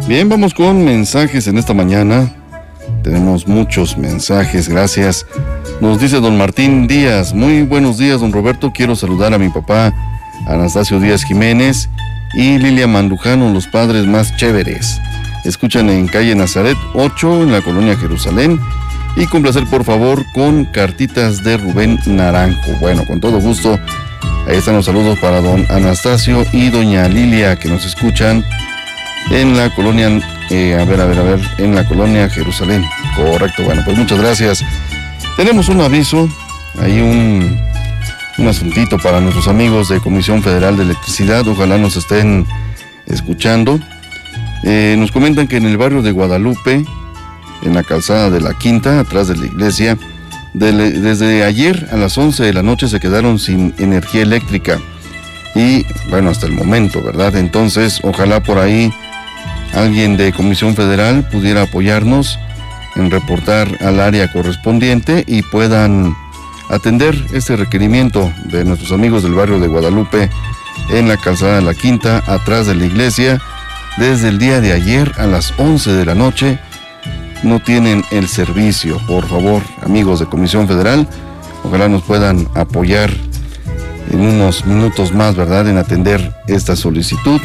Bien, vamos con mensajes en esta mañana. Tenemos muchos mensajes, gracias. Nos dice don Martín Díaz: muy buenos días, don Roberto. Quiero saludar a mi papá, Anastasio Díaz Jiménez, y Lilia Mandujano, los padres más chéveres. Escuchan en calle Nazaret 8, en la colonia Jerusalén. Y complacer, por favor, con Cartitas de Rubén Naranjo. Bueno, con todo gusto. Ahí están los saludos para don Anastasio y doña Lilia, que nos escuchan en la colonia, en la colonia Jerusalén. Correcto, bueno, pues muchas gracias. Tenemos un aviso, hay un asuntito para nuestros amigos de Comisión Federal de Electricidad, ojalá nos estén escuchando. Nos comentan que en el barrio de Guadalupe, en la calzada de la Quinta, atrás de la iglesia, desde ayer a las 11 de la noche se quedaron sin energía eléctrica. Y bueno, hasta el momento, ¿verdad? Entonces, ojalá por ahí alguien de Comisión Federal pudiera apoyarnos en reportar al área correspondiente y puedan atender este requerimiento de nuestros amigos del barrio de Guadalupe en la calzada de la Quinta, atrás de la iglesia. Desde el día de ayer a las 11 de la noche no tienen el servicio. Por favor, amigos de Comisión Federal, ojalá nos puedan apoyar en unos minutos más, ¿verdad?, en atender esta solicitud.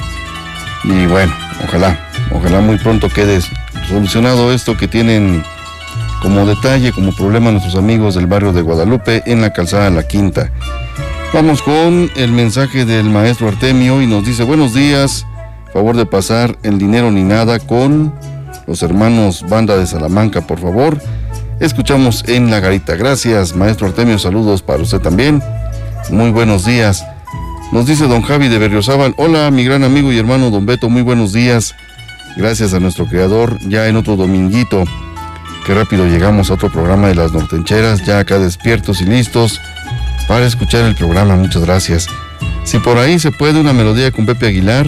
Y bueno, ojalá muy pronto quede solucionado esto que tienen como detalle, como problema nuestros amigos del barrio de Guadalupe en la calzada de la Quinta. Vamos con el mensaje del maestro Artemio y nos dice: buenos días, favor de pasar el dinero ni nada con los hermanos Banda de Salamanca, por favor. Escuchamos en la garita. Gracias, maestro Artemio, saludos para usted también. Muy buenos días. Nos dice don Javi de Berriozábal: hola, mi gran amigo y hermano don Beto, muy buenos días. Gracias a nuestro creador, ya en otro dominguito. Qué rápido llegamos a otro programa de las nortencheras, ya acá despiertos y listos para escuchar el programa. Muchas gracias. Si por ahí se puede una melodía con Pepe Aguilar,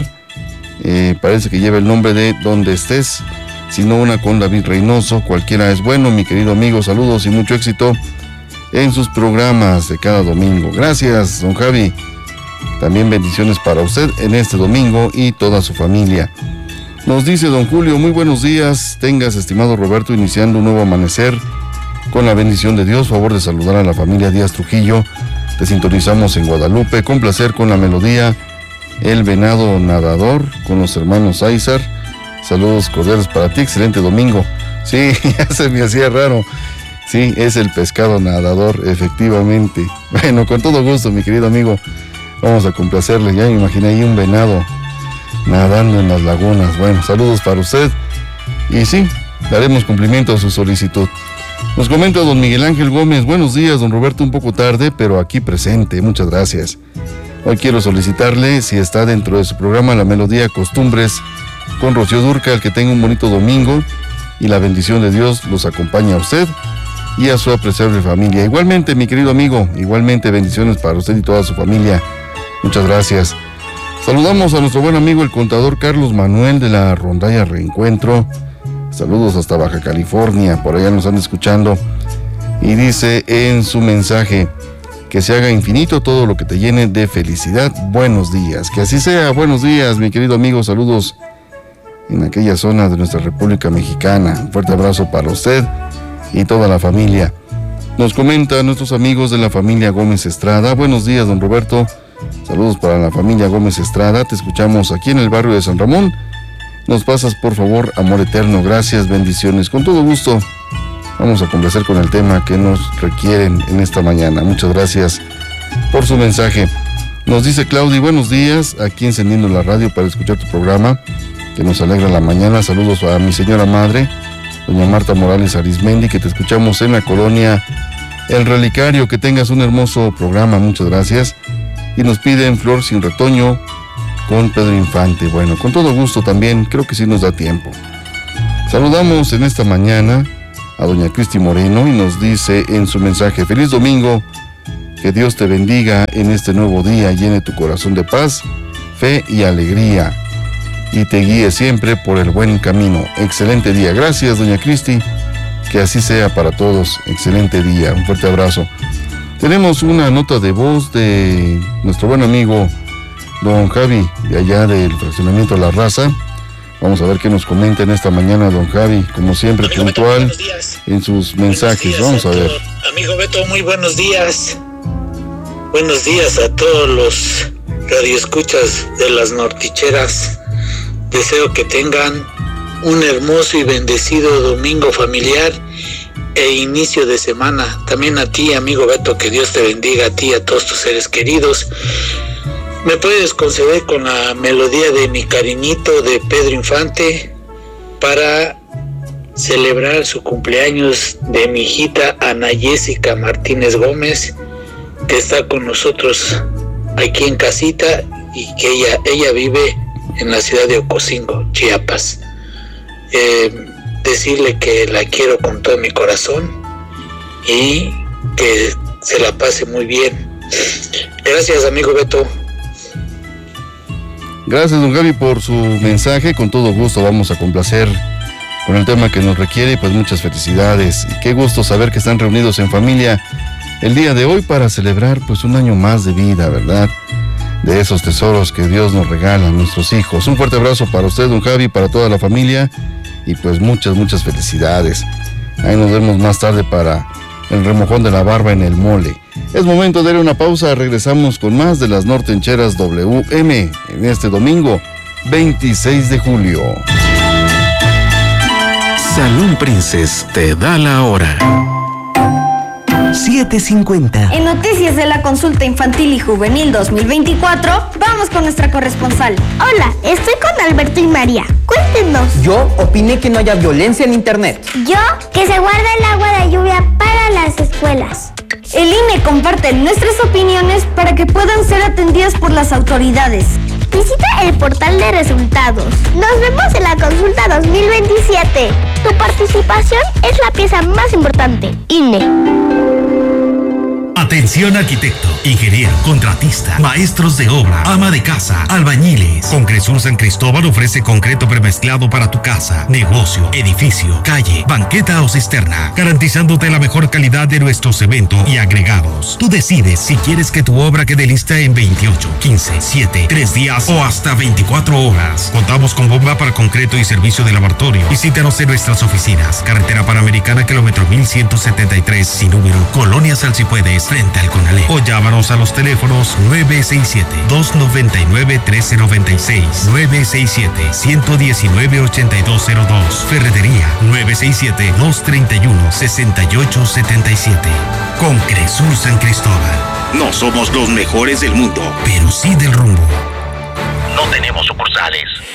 parece que lleva el nombre de Donde Estés, sino una con David Reynoso, cualquiera es bueno, mi querido amigo. Saludos y mucho éxito en sus programas de cada domingo. Gracias, don Javi. También bendiciones para usted en este domingo y toda su familia. Nos dice don Julio: muy buenos días, tengas, estimado Roberto, iniciando un nuevo amanecer con la bendición de Dios. Favor de saludar a la familia Díaz Trujillo. Te sintonizamos en Guadalupe. Con placer con la melodía El Venado Nadador con los hermanos Aizar. Saludos cordiales para ti, excelente domingo. Sí, ya se me hacía raro. Sí, es el pescado nadador, efectivamente. Bueno, con todo gusto, mi querido amigo, vamos a complacerle. Ya me imaginé ahí un venado nadando en las lagunas. Bueno, saludos para usted. Y sí, daremos cumplimiento a su solicitud. Nos comenta don Miguel Ángel Gómez: buenos días, don Roberto, un poco tarde, pero aquí presente. Muchas gracias. Hoy quiero solicitarle, si está dentro de su programa, la melodía Costumbres con Rocío Dúrcal. Que tenga un bonito domingo y la bendición de Dios los acompañe a usted y a su apreciable familia. Igualmente, mi querido amigo, igualmente bendiciones para usted y toda su familia. Muchas gracias. Saludamos a nuestro buen amigo el contador Carlos Manuel de la Rondalla Reencuentro. Saludos hasta Baja California, por allá nos están escuchando. Y dice en su mensaje: que se haga infinito todo lo que te llene de felicidad. Buenos días. Que así sea. Buenos días, mi querido amigo. Saludos en aquella zona de nuestra República Mexicana. Un fuerte abrazo para usted y toda la familia. Nos comentan nuestros amigos de la familia Gómez Estrada: buenos días, don Roberto. Saludos para la familia Gómez Estrada. Te escuchamos aquí en el barrio de San Ramón. Nos pasas, por favor, Amor Eterno. Gracias, bendiciones. Con todo gusto. Vamos a complacer con el tema que nos requieren en esta mañana. Muchas gracias por su mensaje. Nos dice Claudia: buenos días, aquí encendiendo la radio para escuchar tu programa, que nos alegra la mañana. Saludos a mi señora madre, doña Marta Morales Arismendi, que te escuchamos en la colonia El Relicario. Que tengas un hermoso programa, muchas gracias. Y nos piden Flor sin retoño con Pedro Infante. Bueno, con todo gusto también, creo que sí nos da tiempo. Saludamos en esta mañana a doña Cristi Moreno y nos dice en su mensaje: feliz domingo, que Dios te bendiga en este nuevo día, llene tu corazón de paz, fe y alegría, y te guíe siempre por el buen camino. Excelente día. Gracias, doña Cristi, que así sea para todos. Excelente día, un fuerte abrazo. Tenemos una nota de voz de nuestro buen amigo don Javi, de allá del fraccionamiento La Raza. Vamos a ver qué nos comenta en esta mañana don Javi, como siempre, amigo puntual Beto, en sus mensajes. Vamos a ver. Amigo Beto, muy buenos días. Buenos días a todos los radioescuchas de las Norticheras. Deseo que tengan un hermoso y bendecido domingo familiar e inicio de semana. También a ti, amigo Beto, que Dios te bendiga, a ti y a todos tus seres queridos. ¿Me puedes conceder con la melodía de Mi Cariñito de Pedro Infante para celebrar su cumpleaños de mi hijita Ana Jessica Martínez Gómez, que está con nosotros aquí en casita y que ella vive en la ciudad de Ocosingo, Chiapas? Decirle que la quiero con todo mi corazón y que se la pase muy bien. Gracias, amigo Beto. Gracias, don Javi, por su mensaje. Con todo gusto vamos a complacer con el tema que nos requiere y pues muchas felicidades. Y qué gusto saber que están reunidos en familia el día de hoy para celebrar pues un año más de vida, ¿verdad? De esos tesoros que Dios nos regala a nuestros hijos. Un fuerte abrazo para usted, don Javi, para toda la familia y pues muchas felicidades. Ahí nos vemos más tarde para el remojón de la barba en el mole. Es momento de dar una pausa, regresamos con más de las Nortencheras WM en este domingo 26 de julio. Salón Princess te da la hora. 7:50. En Noticias de la Consulta Infantil y Juvenil 2024, vamos con nuestra corresponsal. Hola, estoy con Alberto y María. Cuéntenos. Yo opiné que no haya violencia en internet. Yo, que se guarde el agua de lluvia para las escuelas. El INE comparte nuestras opiniones para que puedan ser atendidas por las autoridades. Visita el portal de resultados. Nos vemos en la consulta 2027. Tu participación es la pieza más importante. INE. Atención arquitecto, ingeniero, contratista, maestros de obra, ama de casa, albañiles. Concresur San Cristóbal ofrece concreto premezclado para tu casa, negocio, edificio, calle, banqueta o cisterna, garantizándote la mejor calidad de nuestro cemento y agregados. Tú decides si quieres que tu obra quede lista en 28, 15, 7, 3 días o hasta 24 horas. Contamos con bomba para concreto y servicio de laboratorio. Visítanos en nuestras oficinas. Carretera Panamericana, kilómetro 1173, sin número, Colonia Salsipuedes, frente al Conalé. O llámanos a los teléfonos 967-299-1396, 967-119-8202, Ferretería 967-231-6877. Concresur San Cristóbal. No somos los mejores del mundo, pero sí del rumbo. No tenemos sucursales.